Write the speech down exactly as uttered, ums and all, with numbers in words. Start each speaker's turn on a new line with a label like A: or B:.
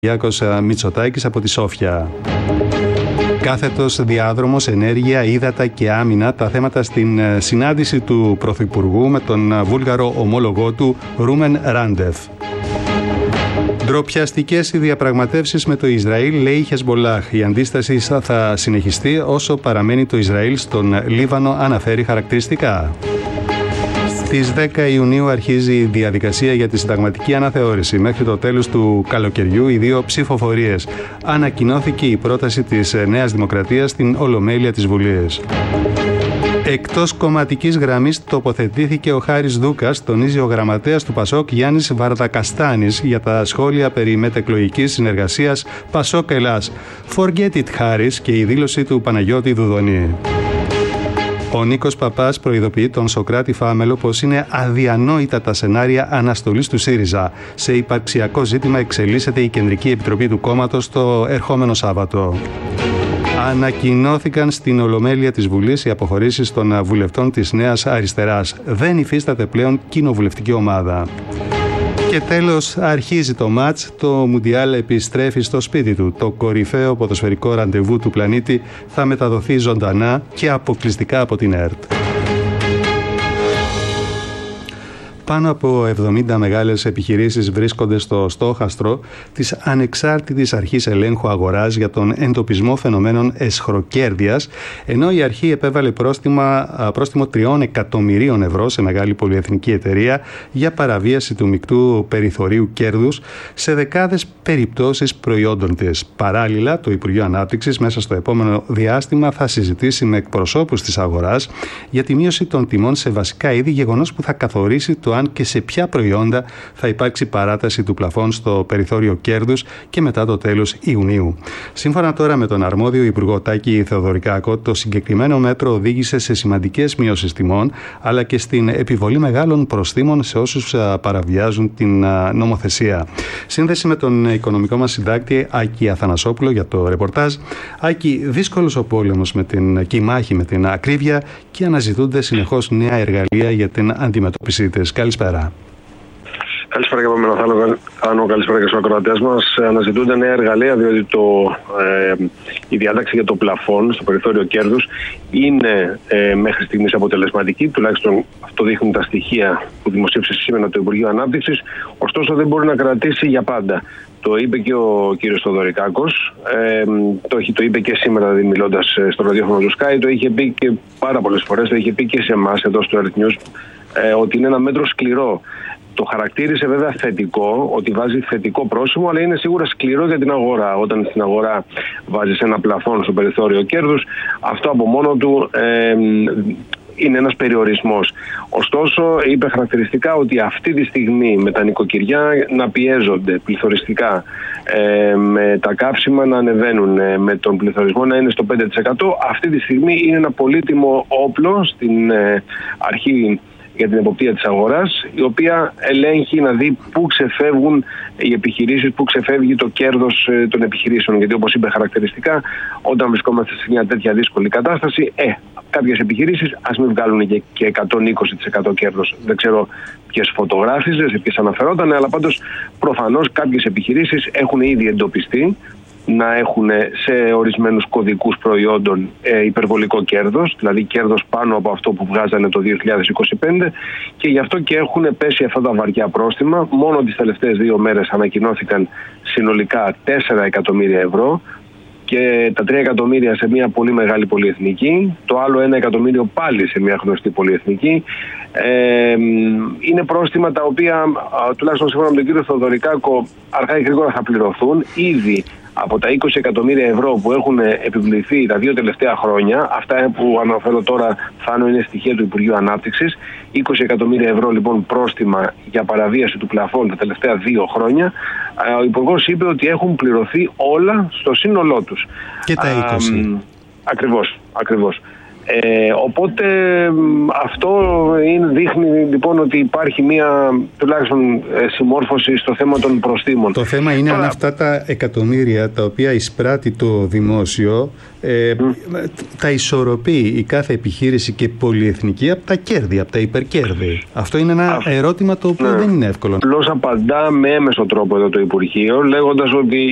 A: Κυριάκος Μητσοτάκης από τη Σόφια. Κάθετος διάδρομος, ενέργεια, ύδατα και άμυνα, τα θέματα στην συνάντηση του Πρωθυπουργού με τον βούλγαρο ομόλογό του Ρούμεν Ράντεφ. Ντροπιαστικές οι διαπραγματεύσεις με το Ισραήλ, λέει η Χεσμολάχ. Η αντίσταση θα συνεχιστεί όσο παραμένει το Ισραήλ στον Λίβανο, αναφέρει χαρακτηριστικά. Στις δέκα Ιουνίου αρχίζει η διαδικασία για τη συνταγματική αναθεώρηση. Μέχρι το τέλος του καλοκαιριού οι δύο ψηφοφορίες. Ανακοινώθηκε η πρόταση της Νέας Δημοκρατίας στην Ολομέλεια της Βουλής. Εκτός κομματικής γραμμής τοποθετήθηκε ο Χάρης Δούκας, τονίζει ο γραμματέας του Πασόκ Γιάννης Βαρδακαστάνης για τα σχόλια περί μετεκλογικής συνεργασίας Πασόκ Ελλάς. Forget it, Χάρης, και η δήλωση του Παναγιώτη Δουδονή. Ο Νίκος Παπάς προειδοποιεί τον Σωκράτη Φάμελο πως είναι αδιανόητα τα σενάρια αναστολής του ΣΥΡΙΖΑ. Σε υπαρξιακό ζήτημα εξελίσσεται η Κεντρική Επιτροπή του κόμματος το ερχόμενο Σάββατο. Ανακοινώθηκαν στην Ολομέλεια της Βουλής οι αποχωρήσεις των βουλευτών της Νέας Αριστεράς. Δεν υφίσταται πλέον κοινοβουλευτική ομάδα. Και τέλος, αρχίζει το μάτς, το Μουντιάλ επιστρέφει στο σπίτι του. Το κορυφαίο ποδοσφαιρικό ραντεβού του πλανήτη θα μεταδοθεί ζωντανά και αποκλειστικά από την ΕΡΤ. Πάνω από εβδομήντα μεγάλες επιχειρήσεις βρίσκονται στο στόχαστρο της Ανεξάρτητης Αρχής Ελέγχου Αγοράς για τον εντοπισμό φαινομένων εσχροκέρδειας, ενώ η αρχή επέβαλε πρόστιμα, πρόστιμο τριών εκατομμυρίων ευρώ σε μεγάλη πολυεθνική εταιρεία για παραβίαση του μεικτού περιθωρίου κέρδους σε δεκάδες περιπτώσεις προϊόντων της. Παράλληλα, το Υπουργείο Ανάπτυξης μέσα στο επόμενο διάστημα θα συζητήσει με εκπροσώπους της αγοράς για τη μείωση των τιμών σε βασικά είδη, γεγονός που θα καθορίσει το αν και σε ποια προϊόντα θα υπάρξει παράταση του πλαφών στο περιθώριο κέρδους και μετά το τέλος Ιουνίου. Σύμφωνα τώρα με τον αρμόδιο Υπουργό Τάκη Θεοδωρικάκο, το συγκεκριμένο μέτρο οδήγησε σε σημαντικές μειώσεις τιμών, αλλά και στην επιβολή μεγάλων προστίμων σε όσους παραβιάζουν την νομοθεσία. Σύνδεση με τον οικονομικό μας συντάκτη Άκη Αθανασόπουλο για το ρεπορτάζ. Άκη, δύσκολος ο πόλεμος με την, και η μάχη με την ακρίβεια και αναζητούνται συνεχώς νέα εργαλεία για την αντιμετώπιση της. Καλησπέρα.
B: Καλησπέρα και από μένα, Θάνο. Καλησπέρα και στους ακροατές μας. Αναζητούνται νέα εργαλεία, διότι το, ε, η διάταξη για το πλαφόν στο περιθώριο κέρδους είναι ε, μέχρι στιγμής αποτελεσματική. Τουλάχιστον αυτό δείχνουν τα στοιχεία που δημοσίευσε σήμερα το Υπουργείο Ανάπτυξης. Ωστόσο, δεν μπορεί να κρατήσει για πάντα. Το είπε και ο κύριος Θεοδωρικάκος, ε, το, το είπε και σήμερα μιλώντας στο ραδιόφωνο του Sky, το είχε πει και πάρα πολλές φορές, το είχε πει και σε εμάς εδώ στο Earth News, ε, ότι είναι ένα μέτρο σκληρό. Το χαρακτήρισε βέβαια θετικό, ότι βάζει θετικό πρόσημο, αλλά είναι σίγουρα σκληρό για την αγορά. Όταν στην αγορά βάζεις ένα πλαφόν στο περιθώριο κέρδους, αυτό από μόνο του ε, είναι ένας περιορισμός. Ωστόσο, είπε χαρακτηριστικά ότι αυτή τη στιγμή με τα νοικοκυριά να πιέζονται πληθωριστικά, ε, με τα καύσιμα να ανεβαίνουν, ε, με τον πληθωρισμό να είναι στο πέντε τοις εκατό, αυτή τη στιγμή είναι ένα πολύτιμο όπλο στην ε, αρχή για την εποπτεία της αγοράς, η οποία ελέγχει να δει πού ξεφεύγουν οι επιχειρήσεις, πού ξεφεύγει το κέρδος των επιχειρήσεων. Γιατί όπως είπε χαρακτηριστικά, όταν βρισκόμαστε σε μια τέτοια δύσκολη κατάσταση, ε, κάποιες επιχειρήσεις ας μην βγάλουν και εκατόν είκοσι τοις εκατό κέρδος. Δεν ξέρω ποιες φωτογράφιζε, σε ποιες αναφερόταν, αλλά πάντως προφανώς κάποιες επιχειρήσεις έχουν ήδη εντοπιστεί να έχουν σε ορισμένους κωδικούς προϊόντων ε, υπερβολικό κέρδος, δηλαδή κέρδος πάνω από αυτό που βγάζανε το δύο χιλιάδες είκοσι πέντε, και γι' αυτό και έχουν πέσει αυτά τα βαριά πρόστιμα. Μόνο τις τελευταίες δύο μέρες ανακοινώθηκαν συνολικά τέσσερα εκατομμύρια ευρώ και τα τρία εκατομμύρια σε μια πολύ μεγάλη πολυεθνική, το άλλο ένα εκατομμύριο πάλι σε μια γνωστή πολυεθνική. Ε, είναι πρόστιμα τα οποία, τουλάχιστον σύμφωνα με τον κύριο Θεοδωρικάκο, αργά ή γρήγορα θα πληρωθούν. Ήδη από τα είκοσι εκατομμύρια ευρώ που έχουν επιβληθεί τα δύο τελευταία χρόνια, αυτά που αναφέρω τώρα θα είναι στοιχεία του Υπουργείου Ανάπτυξης, είκοσι εκατομμύρια ευρώ λοιπόν πρόστιμα για παραβίαση του πλαφών τα τελευταία δύο χρόνια, ο Υπουργός είπε ότι έχουν πληρωθεί όλα στο σύνολό τους.
A: Και τα είκοσι.
B: Α, ακριβώς, ακριβώς. Ε, οπότε αυτό είναι, δείχνει λοιπόν ότι υπάρχει μια τουλάχιστον συμμόρφωση στο θέμα των προστίμων.
A: Το θέμα είναι Τώρα... αν αυτά τα εκατομμύρια τα οποία εισπράττει το δημόσιο ε, mm. τα ισορροπεί η κάθε επιχείρηση και πολυεθνική από τα κέρδη, από τα υπερκέρδη. Αυτό είναι ένα Α, ερώτημα το οποίο ναι. δεν είναι εύκολο.
B: Απλώς απαντά με έμεσο τρόπο εδώ το Υπουργείο, λέγοντας ότι